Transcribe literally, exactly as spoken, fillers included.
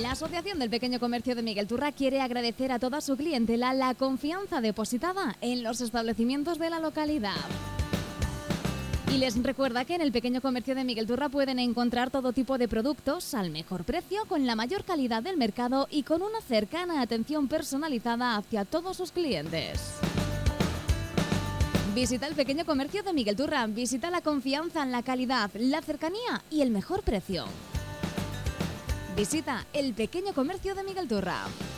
La Asociación del Pequeño Comercio de Miguel Turra quiere agradecer a toda su clientela la confianza depositada en los establecimientos de la localidad. Y les recuerda que en el Pequeño Comercio de Miguel Turra pueden encontrar todo tipo de productos al mejor precio, con la mayor calidad del mercado y con una cercana atención personalizada hacia todos sus clientes. Visita el Pequeño Comercio de Miguel Turra, visita la confianza en la calidad, la cercanía y el mejor precio. Visita el Pequeño Comercio de Miguel Turra.